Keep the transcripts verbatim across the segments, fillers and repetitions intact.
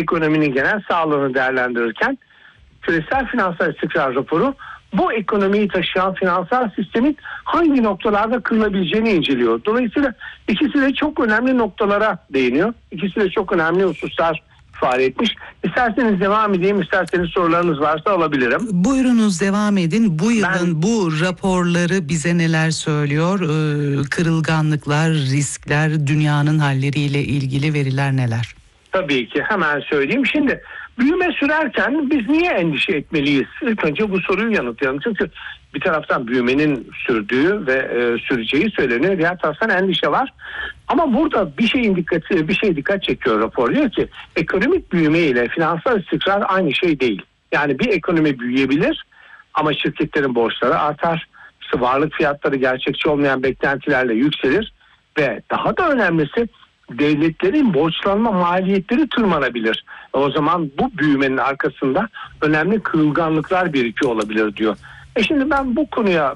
ekonominin genel sağlığını değerlendirirken küresel finansal istikrar raporu bu ekonomiyi taşıyan finansal sistemin hangi noktalarda kırılabileceğini inceliyor. Dolayısıyla ikisi de çok önemli noktalara değiniyor. İkisi de çok önemli hususlar ifade etmiş. İsterseniz devam edeyim, isterseniz sorularınız varsa alabilirim. Buyurunuz, devam edin. Bu yılın Ben, bu raporları bize neler söylüyor? Ee, kırılganlıklar, riskler, dünyanın halleriyle ilgili veriler neler? Tabii ki hemen söyleyeyim. Şimdi büyüme sürerken biz niye endişe etmeliyiz? İlk önce bu soruyu yanıtlayalım. Çünkü bir taraftan büyümenin sürdüğü ve e, süreceği söyleniyor. Diğer taraftan endişe var. Ama burada bir şeyin dikkati, bir şey dikkat çekiyor rapor. Diyor ki ekonomik büyüme ile finansal istikrar aynı şey değil. Yani bir ekonomi büyüyebilir ama şirketlerin borçları artar. İşte varlık fiyatları gerçekçi olmayan beklentilerle yükselir ve daha da önemlisi devletlerin borçlanma maliyetleri tırmanabilir. O zaman bu büyümenin arkasında önemli kırılganlıklar birikiyor olabilir diyor. E şimdi ben bu konuya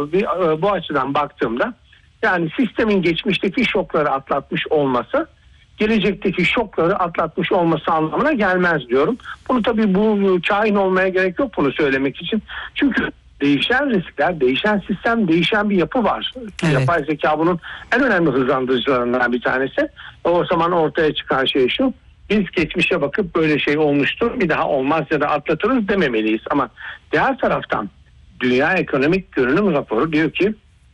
bu açıdan baktığımda yani sistemin geçmişteki şokları atlatmış olması gelecekteki şokları atlatmış olması anlamına gelmez diyorum. Bunu tabii bu kahin olmaya gerek yok bunu söylemek için. Çünkü değişen riskler, değişen sistem, değişen bir yapı var. Evet. Yapay zeka bunun en önemli hızlandırıcılarından bir tanesi. O zaman ortaya çıkan şey şu: biz geçmişe bakıp böyle şey olmuştur, bir daha olmaz ya da atlatırız dememeliyiz. Ama diğer taraftan Dünya Ekonomik Görünüm raporu diyor ki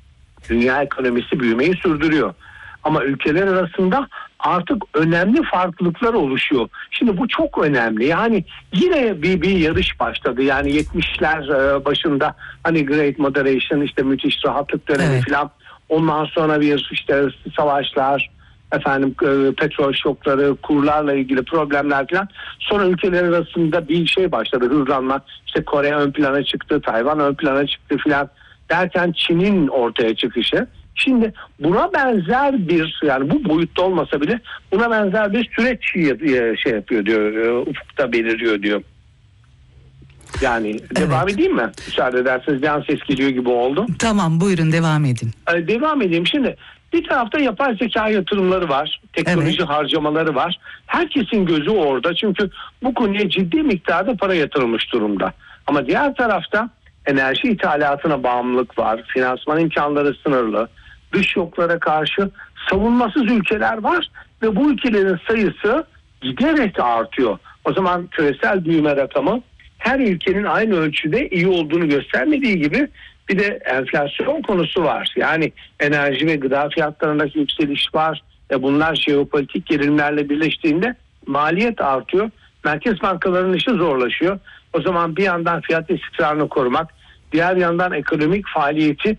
dünya ekonomisi büyümeyi sürdürüyor. Ama ülkeler arasında artık önemli farklılıklar oluşuyor. Şimdi bu çok önemli. Yani yine bir, bir yarış başladı. Yani yetmişler başında hani Great Moderation, işte müthiş rahatlık dönemi evet. falan. Ondan sonra bir işte savaşlar, efendim petrol şokları, kurlarla ilgili problemler falan. Sonra ülkeler arasında bir şey başladı, hızlanma. İşte Kore ön plana çıktı, Tayvan ön plana çıktı falan. Derken Çin'in ortaya çıkışı. Şimdi buna benzer bir, yani bu boyutta olmasa bile buna benzer bir süreç şey yapıyor diyor, ufukta beliriyor diyor. Yani evet. Devam edeyim mi? Müsaade ederseniz bir an ses geliyor gibi oldu. Tamam, buyurun devam edin. Ee, devam edeyim. Şimdi bir tarafta yapay zeka yatırımları var, teknoloji evet. harcamaları var. Herkesin gözü orada çünkü bu konuya ciddi miktarda para yatırılmış durumda. Ama diğer tarafta enerji ithalatına bağımlılık var, finansman imkanları sınırlı, dış şoklara karşı savunmasız ülkeler var ve bu ülkelerin sayısı giderek artıyor. O zaman küresel büyüme rakamı her ülkenin aynı ölçüde iyi olduğunu göstermediği gibi bir de enflasyon konusu var. Yani enerji ve gıda fiyatlarındaki yükseliş var ve bunlar jeopolitik gerilimlerle birleştiğinde maliyet artıyor. Merkez bankalarının işi zorlaşıyor. O zaman bir yandan fiyat istikrarını korumak, diğer yandan ekonomik faaliyeti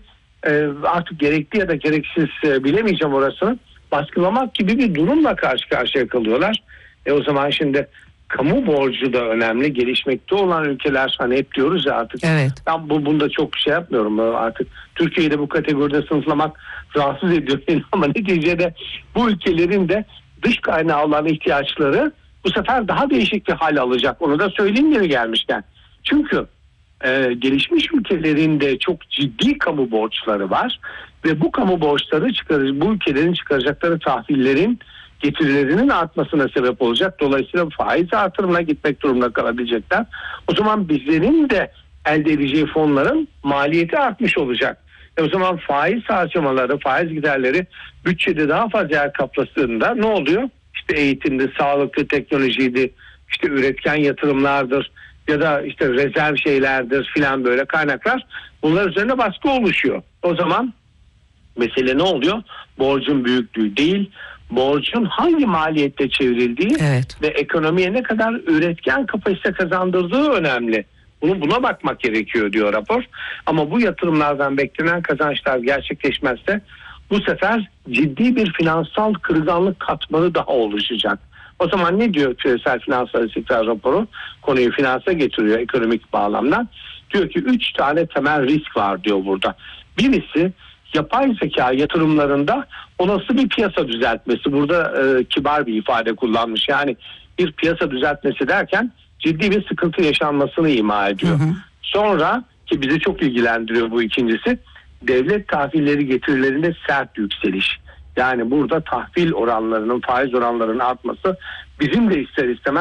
artık gerekli ya da gereksiz bilemeyeceğim orasını baskılamak gibi bir durumla karşı karşıya kalıyorlar. E o zaman şimdi kamu borcu da önemli. Gelişmekte olan ülkeler, hani hep diyoruz ya artık. Evet. Ben bu bunda çok şey yapmıyorum artık. Türkiye'yi de bu kategoride sınıflamak rahatsız ediyor beni ama neticede bu ülkelerin de dış kaynağı olan ihtiyaçları bu sefer daha değişik bir hal alacak. Onu da söyleyeyim yeri gelmişken. Çünkü Ee, gelişmiş ülkelerin de çok ciddi kamu borçları var ve bu kamu borçları çıkarır, bu ülkelerin çıkaracakları tahvillerin getirilerinin artmasına sebep olacak. Dolayısıyla faiz artırımına gitmek durumunda kalabilecekler. O zaman bizlerin de elde edeceği fonların maliyeti artmış olacak. E o zaman faiz harcamaları, faiz giderleri bütçede daha fazla yer kapladığında ne oluyor? İşte eğitimde, sağlıklı teknolojiydi, işte üretken yatırımlardır ya da işte rezerv şeylerdir filan, böyle kaynaklar, bunlar üzerine baskı oluşuyor. O zaman mesele ne oluyor? Borcun büyüklüğü değil, borcun hangi maliyette çevrildiği evet. ve ekonomiye ne kadar üretken kapasite kazandırdığı önemli. Bunu buna bakmak gerekiyor diyor rapor. Ama bu yatırımlardan beklenen kazançlar gerçekleşmezse bu sefer ciddi bir finansal kırılganlık katmanı daha oluşacak. O zaman ne diyor küresel finansal istikrar raporu? Konuyu finansa getiriyor ekonomik bağlamdan. Diyor ki üç tane temel risk var diyor burada. Birisi yapay zeka yatırımlarında olası bir piyasa düzeltmesi. Burada e, kibar bir ifade kullanmış. Yani bir piyasa düzeltmesi derken ciddi bir sıkıntı yaşanmasını ima ediyor. Hı hı. Sonra ki bizi çok ilgilendiriyor bu ikincisi, devlet tahvilleri getirilerinde sert yükseliş. Yani burada tahvil oranlarının, faiz oranlarının artması bizim de ister istemez